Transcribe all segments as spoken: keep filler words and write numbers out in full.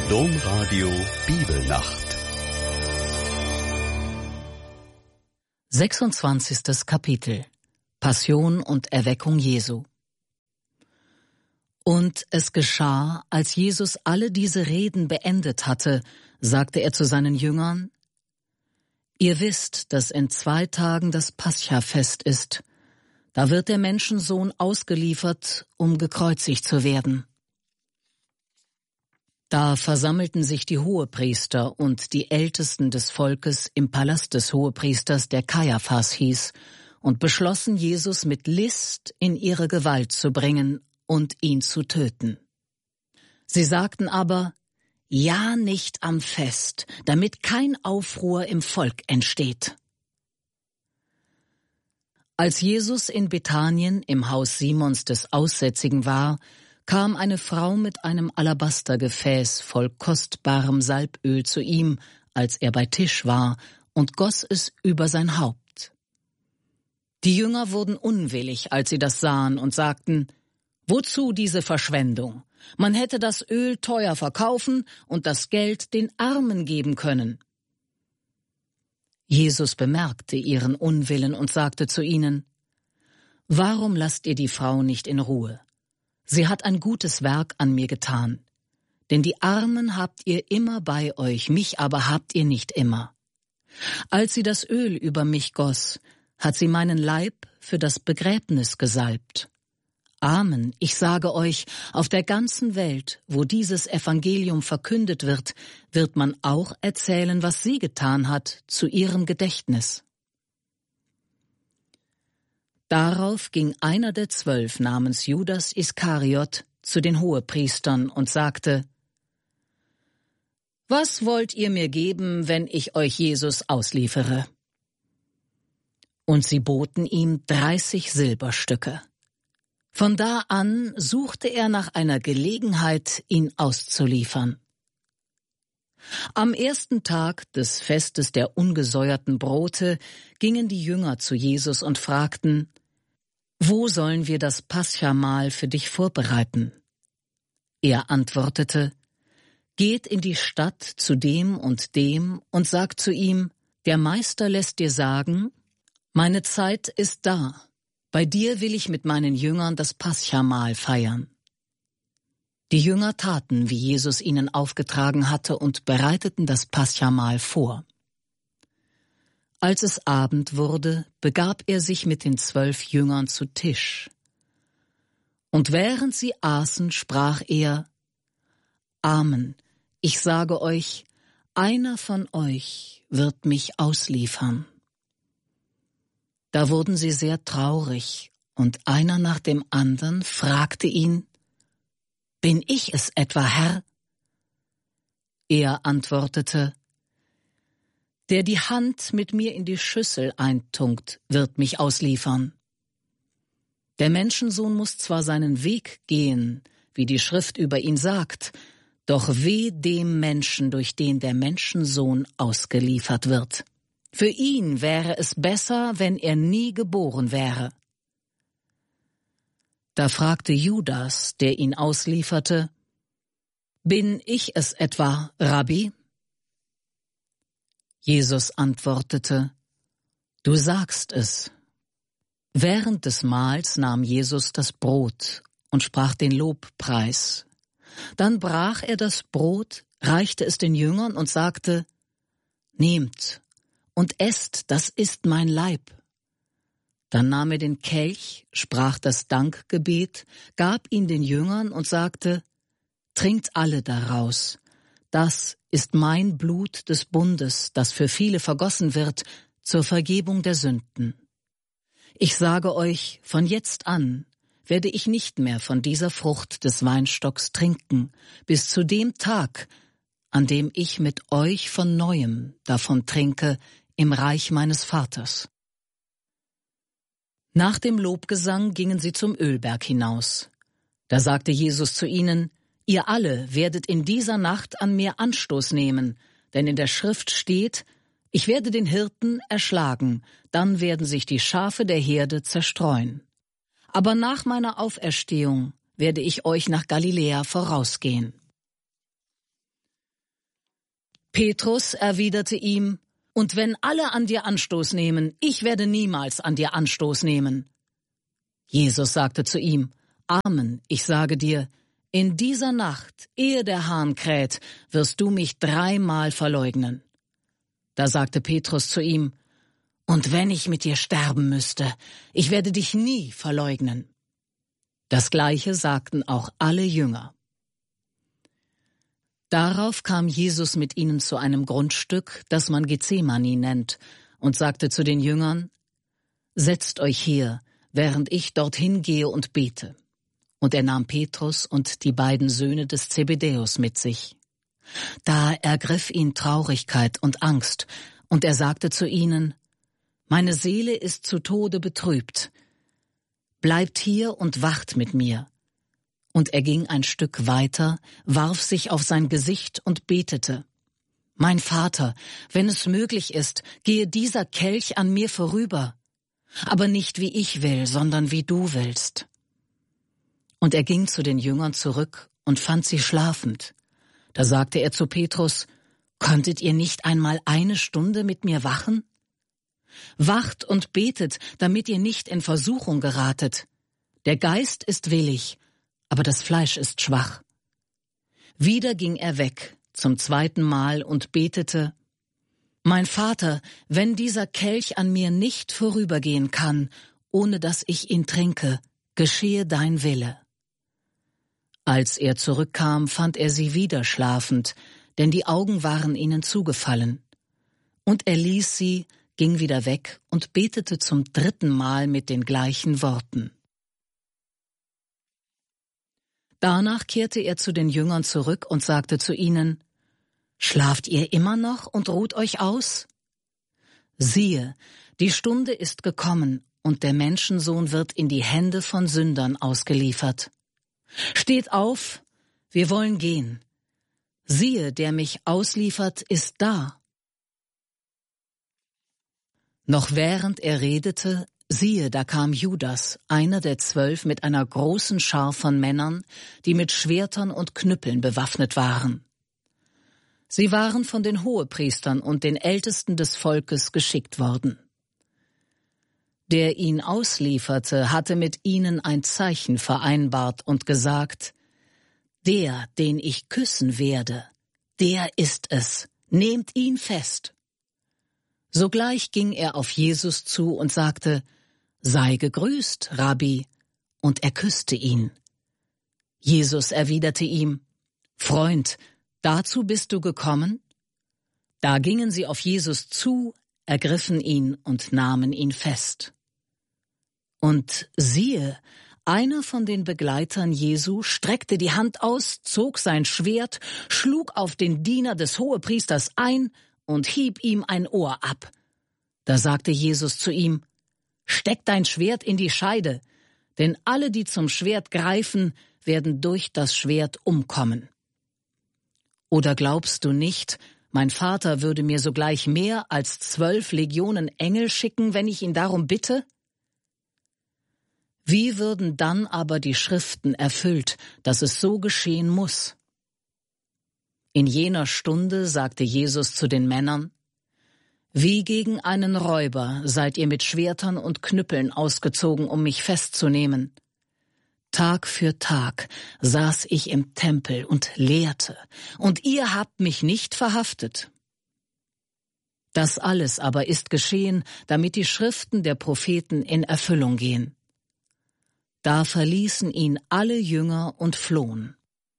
Domradio Bibelnacht. sechsundzwanzigstes Kapitel. Passion und Erweckung Jesu. Und es geschah, als Jesus alle diese Reden beendet hatte, sagte er zu seinen Jüngern: Ihr wisst, dass in zwei Tagen das Paschafest ist. Da wird der Menschensohn ausgeliefert, um gekreuzigt zu werden. Da versammelten sich die Hohepriester und die Ältesten des Volkes im Palast des Hohepriesters, der Kajaphas hieß, und beschlossen, Jesus mit List in ihre Gewalt zu bringen und ihn zu töten. Sie sagten aber: Ja, nicht am Fest, damit kein Aufruhr im Volk entsteht. Als Jesus in Bethanien im Haus Simons des Aussätzigen war, kam eine Frau mit einem Alabastergefäß voll kostbarem Salböl zu ihm, als er bei Tisch war, und goss es über sein Haupt. Die Jünger wurden unwillig, als sie das sahen, und sagten: Wozu diese Verschwendung? Man hätte das Öl teuer verkaufen und das Geld den Armen geben können. Jesus bemerkte ihren Unwillen und sagte zu ihnen: Warum lasst ihr die Frau nicht in Ruhe? Sie hat ein gutes Werk an mir getan. Denn die Armen habt ihr immer bei euch, mich aber habt ihr nicht immer. Als sie das Öl über mich goss, hat sie meinen Leib für das Begräbnis gesalbt. Amen, ich sage euch, auf der ganzen Welt, wo dieses Evangelium verkündet wird, wird man auch erzählen, was sie getan hat, zu ihrem Gedächtnis. Darauf ging einer der Zwölf namens Judas Iskariot zu den Hohepriestern und sagte: Was wollt ihr mir geben, wenn ich euch Jesus ausliefere? Und sie boten ihm dreißig Silberstücke. Von da an suchte er nach einer Gelegenheit, ihn auszuliefern. Am ersten Tag des Festes der ungesäuerten Brote gingen die Jünger zu Jesus und fragten: Wo sollen wir das Paschamahl für dich vorbereiten? Er antwortete: Geht in die Stadt zu dem und dem und sagt zu ihm: Der Meister lässt dir sagen, meine Zeit ist da. Bei dir will ich mit meinen Jüngern das Paschamahl feiern. Die Jünger taten, wie Jesus ihnen aufgetragen hatte, und bereiteten das Paschamahl vor. Als es Abend wurde, begab er sich mit den zwölf Jüngern zu Tisch. Und während sie aßen, sprach er: Amen, ich sage euch, einer von euch wird mich ausliefern. Da wurden sie sehr traurig, und einer nach dem andern fragte ihn: Bin ich es etwa, Herr? Er antwortete: Der die Hand mit mir in die Schüssel eintunkt, wird mich ausliefern. Der Menschensohn muss zwar seinen Weg gehen, wie die Schrift über ihn sagt, doch weh dem Menschen, durch den der Menschensohn ausgeliefert wird. Für ihn wäre es besser, wenn er nie geboren wäre. Da fragte Judas, der ihn auslieferte: Bin ich es etwa, Rabbi? Jesus antwortete: Du sagst es. Während des Mahls nahm Jesus das Brot und sprach den Lobpreis. Dann brach er das Brot, reichte es den Jüngern und sagte: Nehmt und esst, das ist mein Leib. Dann nahm er den Kelch, sprach das Dankgebet, gab ihn den Jüngern und sagte: Trinkt alle daraus. Das ist mein Blut des Bundes, das für viele vergossen wird, zur Vergebung der Sünden. Ich sage euch, von jetzt an werde ich nicht mehr von dieser Frucht des Weinstocks trinken, bis zu dem Tag, an dem ich mit euch von Neuem davon trinke im Reich meines Vaters. Nach dem Lobgesang gingen sie zum Ölberg hinaus. Da sagte Jesus zu ihnen: Ihr alle werdet in dieser Nacht an mir Anstoß nehmen, denn in der Schrift steht: Ich werde den Hirten erschlagen, dann werden sich die Schafe der Herde zerstreuen. Aber nach meiner Auferstehung werde ich euch nach Galiläa vorausgehen. Petrus erwiderte ihm: Und wenn alle an dir Anstoß nehmen, ich werde niemals an dir Anstoß nehmen. Jesus sagte zu ihm: Amen, ich sage dir, in dieser Nacht, ehe der Hahn kräht, wirst du mich dreimal verleugnen. Da sagte Petrus zu ihm: Und wenn ich mit dir sterben müsste, ich werde dich nie verleugnen. Das Gleiche sagten auch alle Jünger. Darauf kam Jesus mit ihnen zu einem Grundstück, das man Gethsemane nennt, und sagte zu den Jüngern: Setzt euch hier, während ich dorthin gehe und bete. Und er nahm Petrus und die beiden Söhne des Zebedäus mit sich. Da ergriff ihn Traurigkeit und Angst, und er sagte zu ihnen: Meine Seele ist zu Tode betrübt. Bleibt hier und wacht mit mir. Und er ging ein Stück weiter, warf sich auf sein Gesicht und betete: Mein Vater, wenn es möglich ist, gehe dieser Kelch an mir vorüber. Aber nicht wie ich will, sondern wie du willst. Und er ging zu den Jüngern zurück und fand sie schlafend. Da sagte er zu Petrus: Konntet ihr nicht einmal eine Stunde mit mir wachen? Wacht und betet, damit ihr nicht in Versuchung geratet. Der Geist ist willig, aber das Fleisch ist schwach. Wieder ging er weg, zum zweiten Mal, und betete: Mein Vater, wenn dieser Kelch an mir nicht vorübergehen kann, ohne dass ich ihn trinke, geschehe dein Wille. Als er zurückkam, fand er sie wieder schlafend, denn die Augen waren ihnen zugefallen. Und er ließ sie, ging wieder weg und betete zum dritten Mal mit den gleichen Worten. Danach kehrte er zu den Jüngern zurück und sagte zu ihnen: Schlaft ihr immer noch und ruht euch aus? Siehe, die Stunde ist gekommen, und der Menschensohn wird in die Hände von Sündern ausgeliefert. Steht auf, wir wollen gehen. Siehe, der mich ausliefert, ist da. Noch während er redete, siehe, da kam Judas, einer der zwölf, mit einer großen Schar von Männern, die mit Schwertern und Knüppeln bewaffnet waren. Sie waren von den Hohepriestern und den Ältesten des Volkes geschickt worden. Der ihn auslieferte, hatte mit ihnen ein Zeichen vereinbart und gesagt: Der, den ich küssen werde, der ist es, nehmt ihn fest. Sogleich ging er auf Jesus zu und sagte: Sei gegrüßt, Rabbi, und er küsste ihn. Jesus erwiderte ihm: Freund, dazu bist du gekommen? Da gingen sie auf Jesus zu, ergriffen ihn und nahmen ihn fest. Und siehe, einer von den Begleitern Jesu streckte die Hand aus, zog sein Schwert, schlug auf den Diener des Hohepriesters ein und hieb ihm ein Ohr ab. Da sagte Jesus zu ihm: Steck dein Schwert in die Scheide, denn alle, die zum Schwert greifen, werden durch das Schwert umkommen. Oder glaubst du nicht, mein Vater würde mir sogleich mehr als zwölf Legionen Engel schicken, wenn ich ihn darum bitte? Wie würden dann aber die Schriften erfüllt, dass es so geschehen muss? In jener Stunde sagte Jesus zu den Männern: Wie gegen einen Räuber seid ihr mit Schwertern und Knüppeln ausgezogen, um mich festzunehmen. Tag für Tag saß ich im Tempel und lehrte, und ihr habt mich nicht verhaftet. Das alles aber ist geschehen, damit die Schriften der Propheten in Erfüllung gehen. Da verließen ihn alle Jünger und flohen.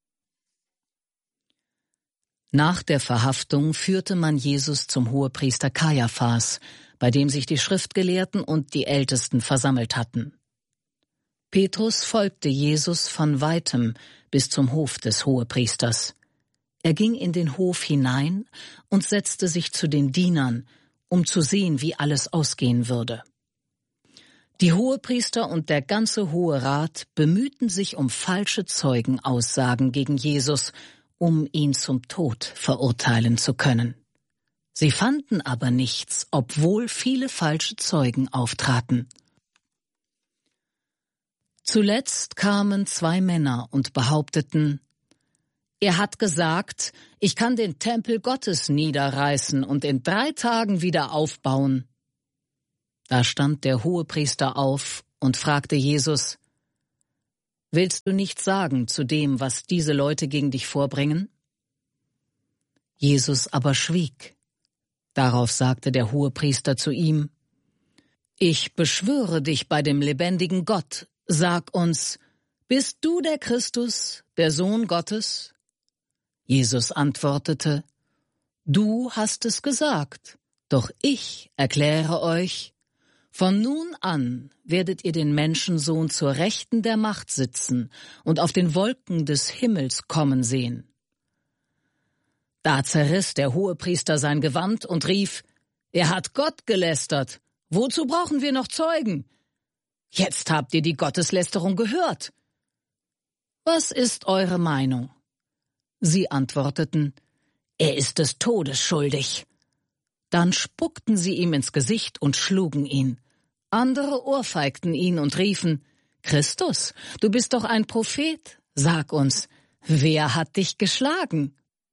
Nach der Verhaftung führte man Jesus zum Hohepriester Kaiaphas, bei dem sich die Schriftgelehrten und die Ältesten versammelt hatten. Petrus folgte Jesus von weitem bis zum Hof des Hohepriesters. Er ging in den Hof hinein und setzte sich zu den Dienern, um zu sehen, wie alles ausgehen würde. Die Hohepriester und der ganze Hohe Rat bemühten sich um falsche Zeugenaussagen gegen Jesus, um ihn zum Tod verurteilen zu können. Sie fanden aber nichts, obwohl viele falsche Zeugen auftraten. Zuletzt kamen zwei Männer und behaupteten: Er hat gesagt, ich kann den Tempel Gottes niederreißen und in drei Tagen wieder aufbauen. Da stand der Hohepriester auf und fragte Jesus: Willst du nichts sagen zu dem, was diese Leute gegen dich vorbringen? Jesus aber schwieg. Darauf sagte der Hohepriester zu ihm: Ich beschwöre dich bei dem lebendigen Gott, sag uns, bist du der Christus, der Sohn Gottes? Jesus antwortete: Du hast es gesagt, doch ich erkläre euch, von nun an werdet ihr den Menschensohn zur Rechten der Macht sitzen und auf den Wolken des Himmels kommen sehen. Da zerriss der Hohepriester sein Gewand und rief: Er hat Gott gelästert. Wozu brauchen wir noch Zeugen? Jetzt habt ihr die Gotteslästerung gehört. Was ist eure Meinung? Sie antworteten: Er ist des Todes schuldig. Dann spuckten sie ihm ins Gesicht und schlugen ihn. Andere ohrfeigten ihn und riefen: Christus, du bist doch ein Prophet. Sag uns, wer hat dich geschlagen?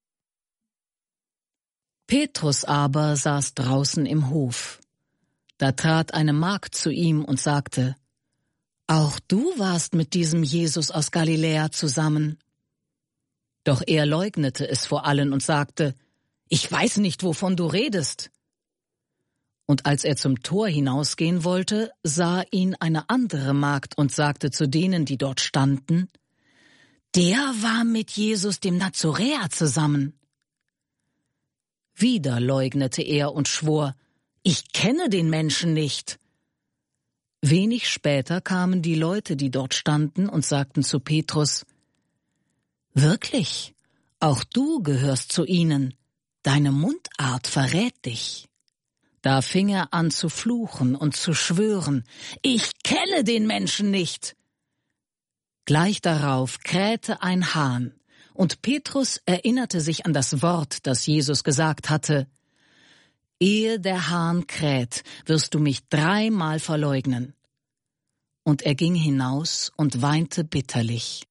Petrus aber saß draußen im Hof. Da trat eine Magd zu ihm und sagte: Auch du warst mit diesem Jesus aus Galiläa zusammen. Doch er leugnete es vor allen und sagte: Ich weiß nicht, wovon du redest. Und als er zum Tor hinausgehen wollte, sah ihn eine andere Magd und sagte zu denen, die dort standen: Der war mit Jesus dem Nazoräer zusammen. Wieder leugnete er und schwor: Ich kenne den Menschen nicht. Wenig später kamen die Leute, die dort standen, und sagten zu Petrus: Wirklich, auch du gehörst zu ihnen, deine Mundart verrät dich. Da fing er an zu fluchen und zu schwören: Ich kenne den Menschen nicht. Gleich darauf krähte ein Hahn, und Petrus erinnerte sich an das Wort, das Jesus gesagt hatte: Ehe der Hahn kräht, wirst du mich dreimal verleugnen. Und er ging hinaus und weinte bitterlich.